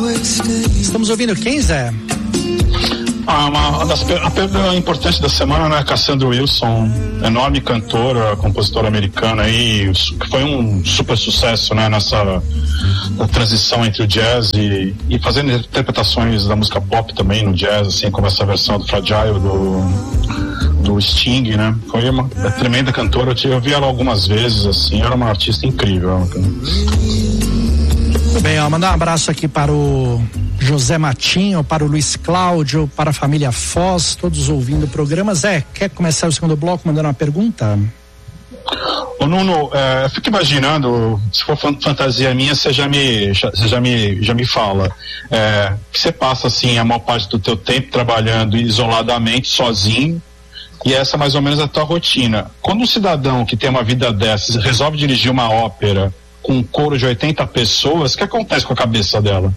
Estamos ouvindo quem, Zé? A perda importante da semana, né? Cassandra Wilson, enorme cantora, compositora americana aí, que foi um super sucesso, né? Nessa transição entre o jazz e fazendo interpretações da música pop também no jazz, assim, como essa versão do Fragile do Sting, né? Foi uma tremenda cantora, eu vi ela algumas vezes, assim, era uma artista incrível. Bem, mandar um abraço aqui para o José Matinho, para o Luiz Cláudio, para a família Foz, todos ouvindo o programa. Zé, quer começar o segundo bloco mandando uma pergunta? Ô Nuno, eu fico imaginando, se for fantasia minha, você já me fala, que você passa assim a maior parte do teu tempo trabalhando isoladamente, sozinho, e essa mais ou menos é a tua rotina. Quando um cidadão que tem uma vida dessas resolve dirigir uma ópera com um coro de 80 pessoas, o que acontece com a cabeça dela?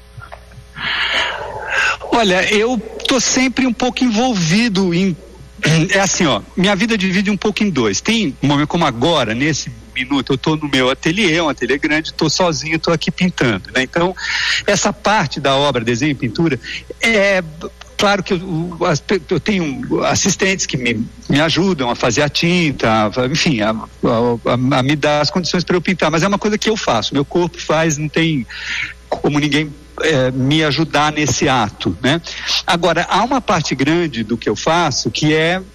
Olha, eu tô sempre um pouco envolvido em... É assim, ó, minha vida divide um pouco em dois. Tem um momento como agora, nesse minuto, eu tô no meu ateliê, um ateliê grande, tô sozinho, tô aqui pintando, né? Então, essa parte da obra, desenho e pintura, claro que eu tenho assistentes que me ajudam a fazer a tinta, enfim, a me dar as condições para eu pintar, mas é uma coisa que eu faço, meu corpo faz, não tem como ninguém me ajudar nesse ato, né? Agora, há uma parte grande do que eu faço que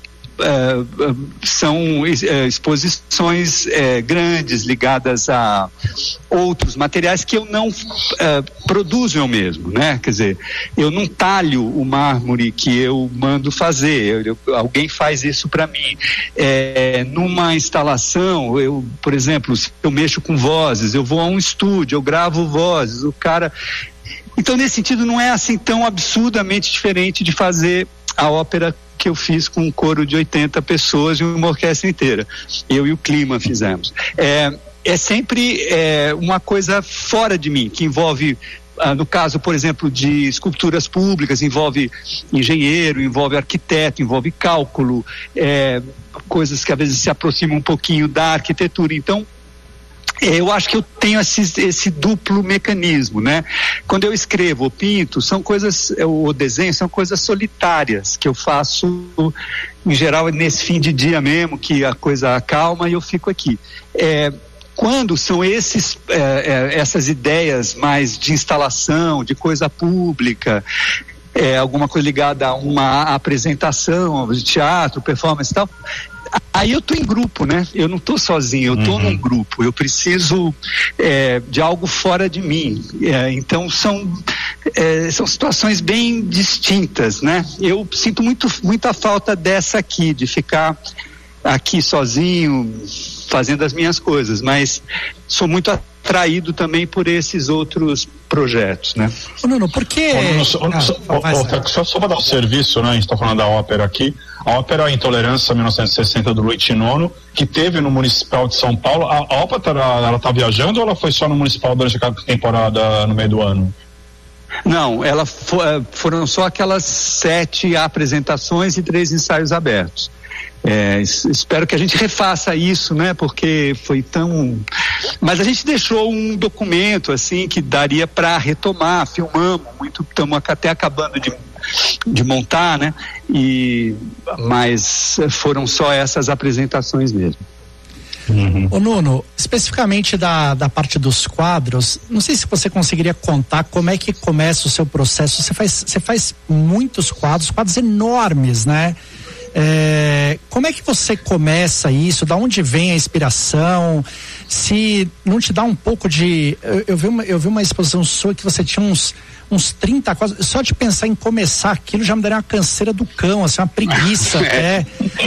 são exposições grandes ligadas a outros materiais que eu não produzo eu mesmo, né? Quer dizer, eu não talho o mármore que eu mando fazer, alguém faz isso para mim. Numa instalação, por exemplo, se eu mexo com vozes, eu vou a um estúdio, eu gravo vozes, o cara... Então, nesse sentido, não é assim tão absurdamente diferente de fazer a ópera que eu fiz com um coro de 80 pessoas e uma orquestra inteira. Eu e o Clima fizemos. É sempre uma coisa fora de mim, que envolve, no caso, por exemplo, de esculturas públicas, envolve engenheiro, envolve arquiteto, envolve cálculo, coisas que às vezes se aproximam um pouquinho da arquitetura. Então, eu acho que eu tenho esse duplo mecanismo, né? Quando eu escrevo ou pinto, são coisas, o desenho são coisas solitárias que eu faço, em geral, nesse fim de dia mesmo, que a coisa acalma e eu fico aqui. Quando são essas ideias mais de instalação, de coisa pública, alguma coisa ligada a uma apresentação de teatro, performance e tal, aí eu tô em grupo, né? Eu não tô sozinho, eu tô num grupo, eu preciso de algo fora de mim, então são situações bem distintas, né? Eu sinto muita falta dessa aqui, de ficar aqui sozinho, fazendo as minhas coisas, mas sou muito atraído também por esses outros projetos, né? Nuno, por que... Só para dar um serviço, né? A gente está falando da ópera aqui. A ópera Intolerância 1960 do Luigi Nono, que teve no Municipal de São Paulo. A ópera, ela tá viajando ou ela foi só no Municipal durante a temporada no meio do ano? Não, foram só aquelas 7 apresentações e 3 ensaios abertos. Espero que a gente refaça isso, né? Porque foi tão... Mas a gente deixou um documento, assim, que daria para retomar, filmamos muito, estamos até acabando de montar, né? Mas foram só essas apresentações mesmo. Ô Nuno, especificamente da parte dos quadros, não sei se você conseguiria contar como é que começa o seu processo. Você faz muitos quadros enormes, né? Como é que você começa isso? Da onde vem a inspiração? Se não te dá um pouco de... Eu vi uma exposição sua que você tinha uns 30 quadros. Só de pensar em começar aquilo já me daria uma canseira do cão, assim, uma preguiça até.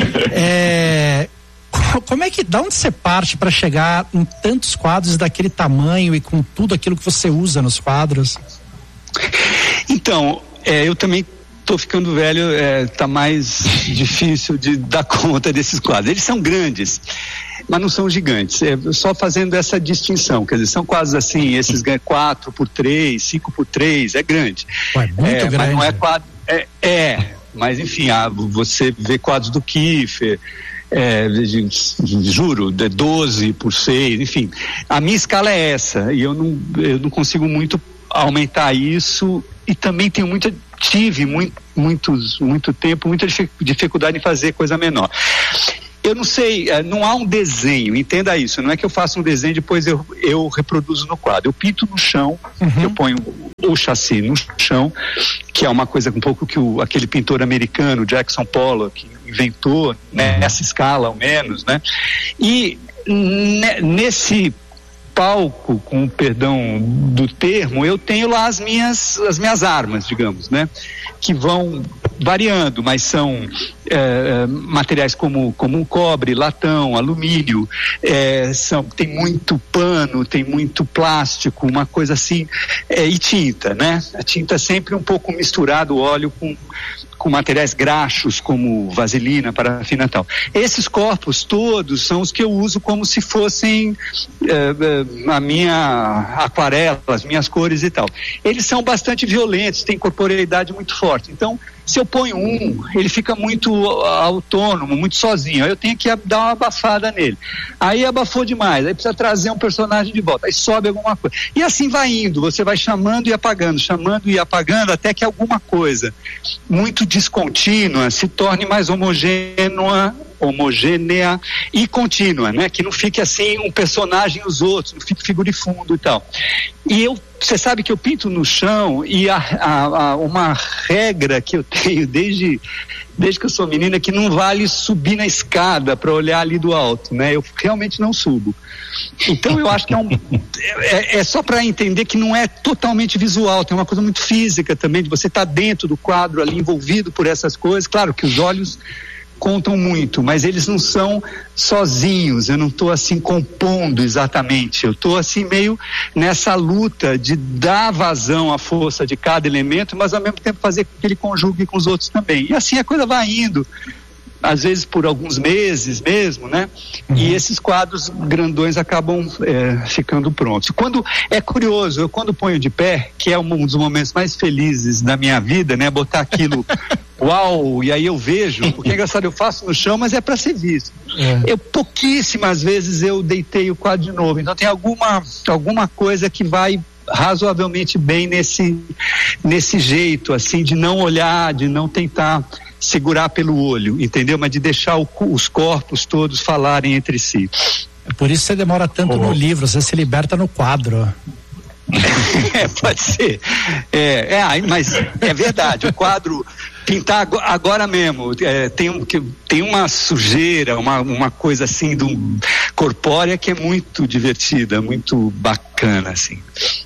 Como é que, da onde você parte para chegar em tantos quadros daquele tamanho e com tudo aquilo que você usa nos quadros? Então, eu também tô ficando velho, tá mais difícil de dar conta desses quadros. Eles são grandes, mas não são gigantes. Só fazendo essa distinção, quer dizer, são quadros assim, esses 4x3, 5x3, é grande. Ué, muito grande. Mas não é quadro, mas enfim, você vê quadros do Kiefer, juro, 12x6, enfim. A minha escala é essa, e eu não consigo muito aumentar isso, e também tive muito tempo, muita dificuldade em fazer coisa menor. Eu não sei, não há um desenho, entenda isso, não é que eu faço um desenho e depois eu reproduzo no quadro. Eu pinto no chão, eu ponho o chassi no chão, que é uma coisa um pouco que aquele pintor americano, Jackson Pollock, inventou, né, nessa escala ao menos, né? E nesse palco, com o perdão do termo, eu tenho lá as minhas armas, digamos, né? Que vão variando, mas são materiais como cobre, latão, alumínio, tem muito pano, tem muito plástico, uma coisa assim, e tinta, né? A tinta é sempre um pouco misturado, o óleo com materiais graxos, como vaselina, parafina e tal. Esses corpos todos são os que eu uso como se fossem a minha aquarela, as minhas cores e tal. Eles são bastante violentos, têm corporeidade muito forte. Então, se eu ponho ele fica muito autônomo, muito sozinho. Aí eu tenho que dar uma abafada nele. Aí abafou demais, aí precisa trazer um personagem de volta. Aí sobe alguma coisa. E assim vai indo, você vai chamando e apagando, até que alguma coisa muito descontínua se torne mais homogênea e contínua, né? Que não fique assim um personagem e os outros, não fique figura e fundo e tal. E você sabe que eu pinto no chão, e uma regra que eu tenho desde que eu sou menina, que não vale subir na escada para olhar ali do alto, né? Eu realmente não subo. Então eu acho que é só para entender que não é totalmente visual, tem uma coisa muito física também, de você estar dentro do quadro ali, envolvido por essas coisas. Claro que os olhos contam muito, mas eles não são sozinhos, eu não estou assim compondo exatamente, eu estou assim meio nessa luta de dar vazão à força de cada elemento, mas ao mesmo tempo fazer com que ele conjugue com os outros também, e assim a coisa vai indo, às vezes por alguns meses mesmo, né? E esses quadros grandões acabam ficando prontos. É curioso, quando ponho de pé, que é um dos momentos mais felizes da minha vida, né? Botar aquilo, uau, e aí eu vejo, porque é engraçado, eu faço no chão, mas é para ser visto. Pouquíssimas vezes eu deitei o quadro de novo, então tem alguma coisa que vai razoavelmente bem nesse jeito, assim, de não olhar, de não tentar segurar pelo olho, entendeu? Mas de deixar os corpos todos falarem entre si. Por isso você demora tanto no livro, você se liberta no quadro. Pode ser. Mas é verdade, o quadro pintar agora mesmo, tem uma sujeira, uma coisa assim corpórea que é muito divertida, muito bacana, assim.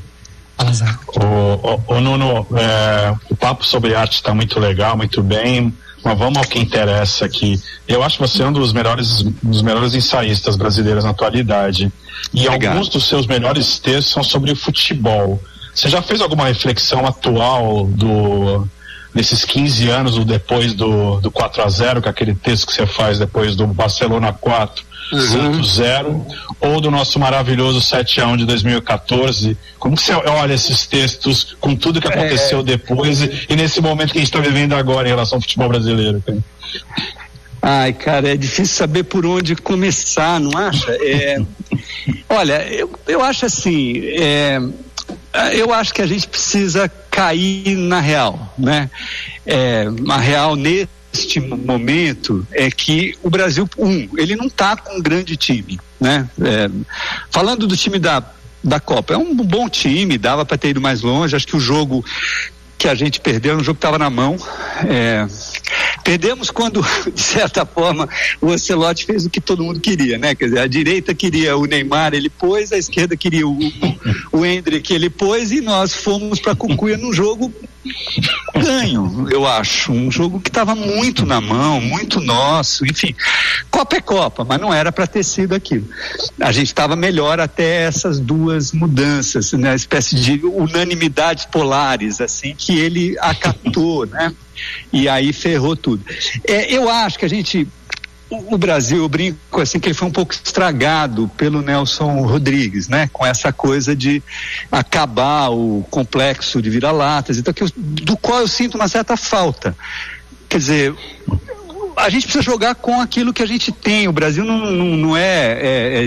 Nuno, o papo sobre arte está muito legal, muito bem, mas vamos ao que interessa aqui. Eu acho que você é um dos melhores ensaístas brasileiros na atualidade, e alguns dos seus melhores textos são sobre o futebol. Você já fez alguma reflexão atual nesses 15 anos depois do 4-0, que é aquele texto que você faz depois do Barcelona 4, Santos 0, ou do nosso maravilhoso 7-1 de 2014? Como você olha esses textos com tudo que aconteceu depois e nesse momento que a gente está vivendo agora em relação ao futebol brasileiro? Ai, cara, é difícil saber por onde começar, não acha? Olha, eu acho assim, eu acho que a gente precisa cair na real, né? A real neste momento é que o Brasil, ele não está com um grande time, né? Falando do time da Copa, é um bom time, dava para ter ido mais longe. Acho que o jogo que a gente perdeu era um jogo que estava na mão. Perdemos quando, de certa forma, o Ancelotti fez o que todo mundo queria, né? Quer dizer, a direita queria o Neymar, ele pôs, a esquerda queria o Endrick, ele pôs, e nós fomos para Cucuia num jogo ganho, eu acho. Um jogo que estava muito na mão, muito nosso, enfim. Copa é Copa, mas não era para ter sido aquilo. A gente estava melhor até essas duas mudanças, né? Uma espécie de unanimidades polares, assim, que ele acatou, né? E aí ferrou tudo. Eu acho que o Brasil, eu brinco assim, que ele foi um pouco estragado pelo Nelson Rodrigues, né? Com essa coisa de acabar o complexo de vira-latas, então, do qual eu sinto uma certa falta. Quer dizer, a gente precisa jogar com aquilo que a gente tem. O Brasil não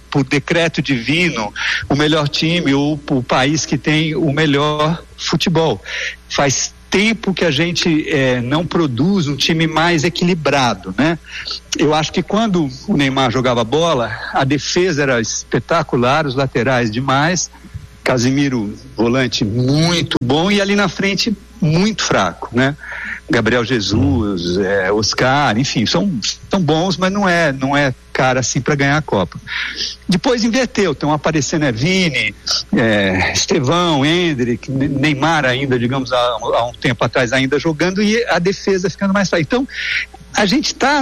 por decreto divino, o melhor time ou o país que tem o melhor futebol. Faz tempo que a gente não produz um time mais equilibrado, né? Eu acho que quando o Neymar jogava bola, a defesa era espetacular, os laterais demais, Casimiro, volante muito bom, e ali na frente muito fraco, né? Gabriel Jesus, Oscar, enfim, são bons, mas não é cara assim para ganhar a Copa. Depois inverteu, estão aparecendo Vini, Estevão, Endrick, Neymar ainda, digamos, há um tempo atrás ainda jogando, e a defesa ficando mais fraca. Então, a gente está...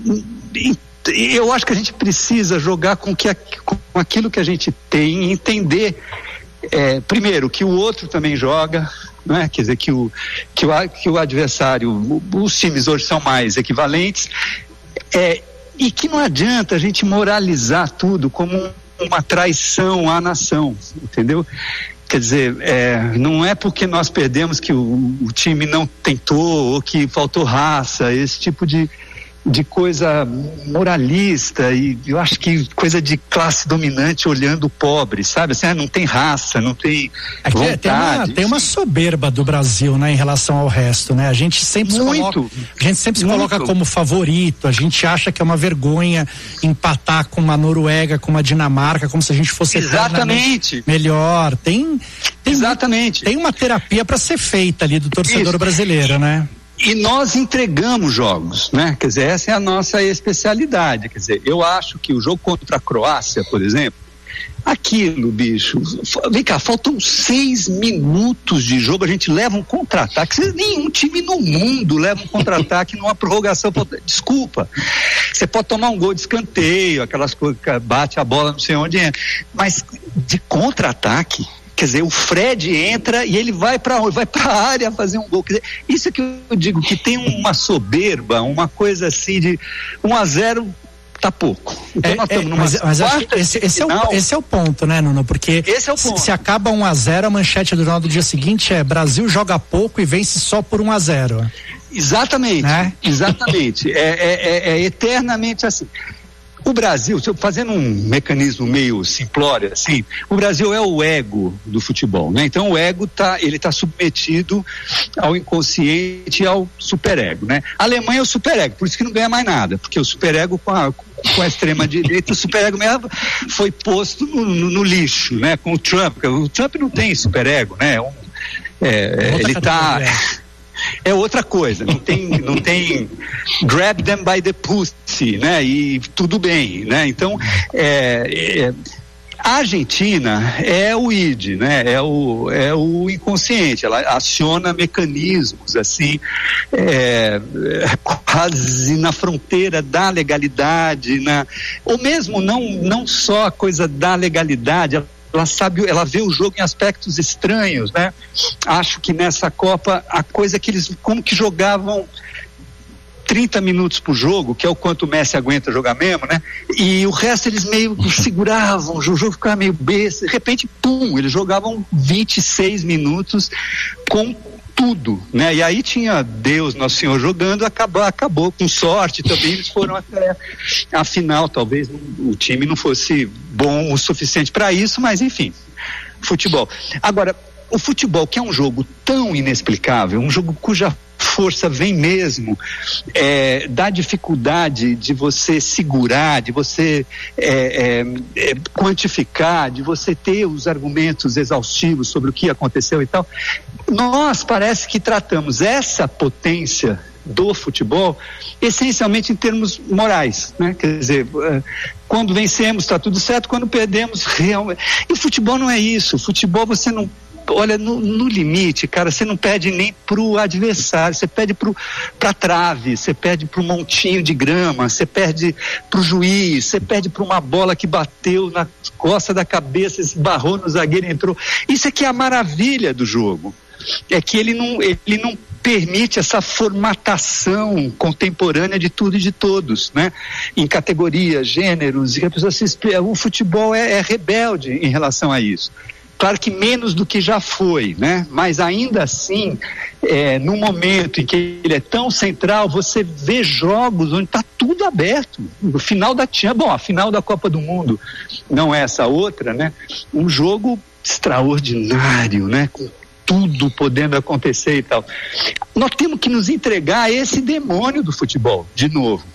Eu acho que a gente precisa jogar com aquilo que a gente tem, entender, primeiro, que o outro também joga, não é? Quer dizer, que o adversário, os times hoje são mais equivalentes, e que não adianta a gente moralizar tudo como uma traição à nação, entendeu? Quer dizer, não é porque nós perdemos que o time não tentou ou que faltou raça, esse tipo de coisa moralista, e eu acho que coisa de classe dominante olhando o pobre, sabe? Assim, não tem raça, não tem vontade. Tem uma soberba do Brasil, né, em relação ao resto, né? A gente sempre se coloca como favorito, a gente acha que é uma vergonha empatar com uma Noruega, com uma Dinamarca, como se a gente fosse melhor. Exatamente. Tem uma terapia para ser feita ali do torcedor brasileiro, né? E nós entregamos jogos, né? Quer dizer, essa é a nossa especialidade. Quer dizer, eu acho que o jogo contra a Croácia, por exemplo, aquilo, bicho, vem cá, faltam 6 minutos de jogo, a gente leva um contra-ataque. Nenhum time no mundo leva um contra-ataque numa prorrogação. Desculpa, você pode tomar um gol de escanteio, aquelas coisas que bate a bola não sei onde entra, mas de contra-ataque, quer dizer, o Fred entra e ele vai para onde? Vai para a área fazer um gol. Quer dizer, isso é que eu digo, que tem uma soberba, uma coisa assim de 1-0 tá pouco. Então nós estamos numa mas acho que esse é o ponto, né, Nuno? Porque se acaba 1-0, a manchete do jornal do dia seguinte é: Brasil joga pouco e vence só por 1-0. Exatamente, né? Exatamente. É eternamente assim. O Brasil, fazendo um mecanismo meio simplório assim, o Brasil é o ego do futebol, né? Então o ego ele tá submetido ao inconsciente e ao superego, né? A Alemanha é o superego, por isso que não ganha mais nada, porque o superego com a extrema direita, o superego mesmo foi posto no lixo, né? Com o Trump não tem superego, né? Ele tá... É outra coisa, não tem grab them by the pussy, né? E tudo bem, né? Então, a Argentina é o id, né? É o inconsciente, ela aciona mecanismos assim, quase na fronteira da legalidade, ou mesmo não só a coisa da legalidade, ela vê o jogo em aspectos estranhos, né? Acho que nessa Copa, a coisa que eles como que jogavam 30 minutos por jogo, que é o quanto o Messi aguenta jogar mesmo, né? E o resto eles meio seguravam, o jogo ficava meio besta, de repente, pum, eles jogavam 26 minutos com tudo, né? E aí tinha Deus, Nosso Senhor jogando, acabou com sorte também, eles foram até a final, talvez o time não fosse bom o suficiente para isso, mas enfim, futebol. Agora, o futebol, que é um jogo tão inexplicável, um jogo cuja força vem mesmo da dificuldade de você segurar, de você quantificar, de você ter os argumentos exaustivos sobre o que aconteceu e tal. Nós parece que tratamos essa potência do futebol essencialmente em termos morais, né? Quer dizer, quando vencemos está tudo certo, quando perdemos realmente. E o futebol não é isso. O futebol você não olha, no limite, cara, você não perde nem pro adversário, você perde pra trave, você perde pro montinho de grama, você perde pro juiz, você perde pra uma bola que bateu na costa da cabeça, esbarrou no zagueiro e entrou. Isso é que é a maravilha do jogo. É que ele não permite essa formatação contemporânea de tudo e de todos, né? Em categorias, gêneros, e a pessoa o futebol é rebelde em relação a isso. Claro que menos do que já foi, né? Mas ainda assim no momento em que ele é tão central, você vê jogos onde está tudo aberto. No final da a final da Copa do Mundo não é essa outra, né? Um jogo extraordinário, né? Com tudo podendo acontecer e tal. Nós temos que nos entregar a esse demônio do futebol, de novo.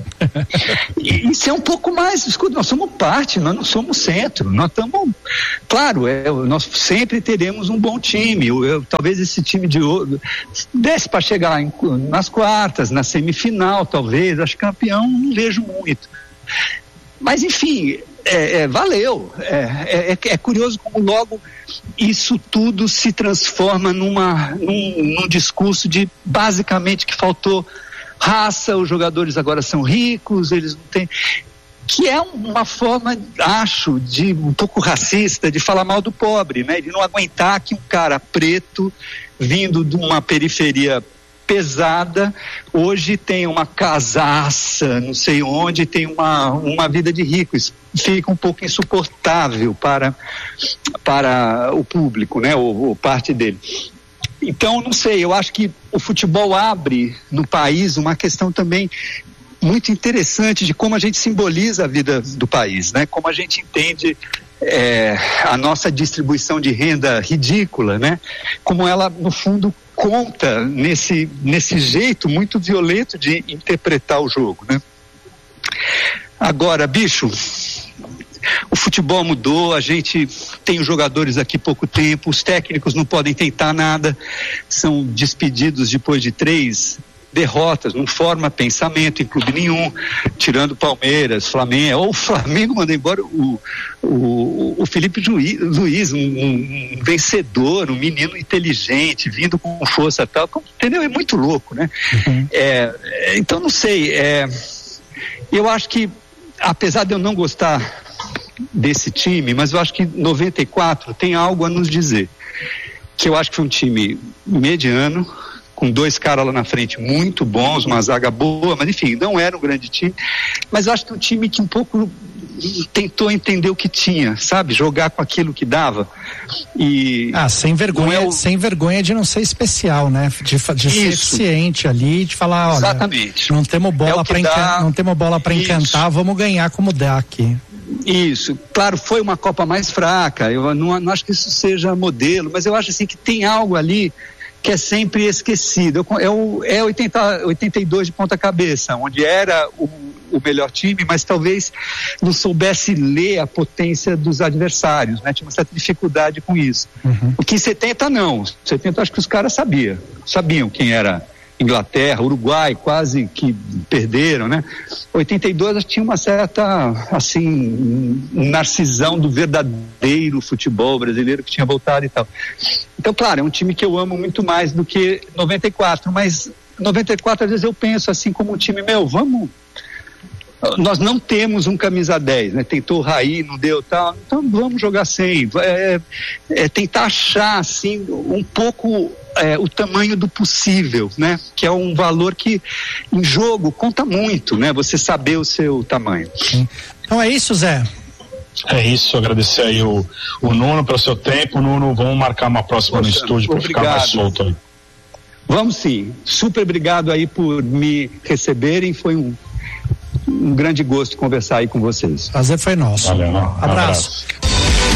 E ser um pouco mais, escuta, nós somos parte, nós não somos centro, nós estamos, claro, nós sempre teremos um bom time, talvez esse time de hoje desse para chegar nas quartas, na semifinal, talvez, acho que campeão não vejo muito, mas enfim, valeu, é curioso como logo isso tudo se transforma num discurso de basicamente que faltou raça, os jogadores agora são ricos, eles não têm, que é uma forma, acho, de um pouco racista, de falar mal do pobre, né? De não aguentar que um cara preto vindo de uma periferia pesada, hoje tem uma casaça, não sei onde, tem uma vida de rico. Isso fica um pouco insuportável para o público, né? Ou parte dele. Então, não sei, eu acho que o futebol abre no país uma questão também muito interessante de como a gente simboliza a vida do país, né? Como a gente entende a nossa distribuição de renda ridícula, né? Como ela, no fundo, conta nesse jeito muito violento de interpretar o jogo, né? Agora, bicho, o futebol mudou, a gente tem os jogadores aqui pouco tempo, os técnicos não podem tentar nada, são despedidos depois de 3 derrotas, não forma pensamento em clube nenhum, tirando Palmeiras, Flamengo, ou o Flamengo manda embora o Felipe Luiz, um vencedor, um menino inteligente, vindo com força e tal, entendeu? É muito louco, né? Uhum. Então não sei, eu acho que, apesar de eu não gostar desse time, mas eu acho que 94 tem algo a nos dizer, que eu acho que foi um time mediano, com 2 caras lá na frente muito bons, uma zaga boa, mas enfim, não era um grande time, mas eu acho que um time que um pouco tentou entender o que tinha, sabe? Jogar com aquilo que dava. E sem vergonha de não ser especial, né? De ser eficiente ali, de falar, olha, exatamente, não temos bola para encantar, vamos ganhar como dá aqui. Isso, claro, foi uma Copa mais fraca, eu não acho que isso seja modelo, mas eu acho assim que tem algo ali que é sempre esquecido. É 82 de ponta cabeça, onde era o melhor time, mas talvez não soubesse ler a potência dos adversários, né? Tinha uma certa dificuldade com isso. Uhum. O que em 70 não, 70 acho que os caras sabiam quem era Inglaterra, Uruguai, quase que perderam, né? 82 tinha uma certa, assim, narcisão do verdadeiro futebol brasileiro que tinha voltado e tal. Então, claro, é um time que eu amo muito mais do que 94, mas 94 às vezes eu penso assim como um time, nós não temos um camisa 10, né? Tentou o Raí, não deu tal, então vamos jogar sem, tentar achar assim um pouco o tamanho do possível, né? Que é um valor que em jogo conta muito, né? Você saber o seu tamanho. Então é isso, Zé. É isso, agradecer aí o Nuno pelo seu tempo. Nuno, vamos marcar uma próxima no estúdio para ficar mais solto aí. Vamos sim, super obrigado aí por me receberem, foi um grande gosto conversar aí com vocês. Prazer foi nosso. Valeu, abraço.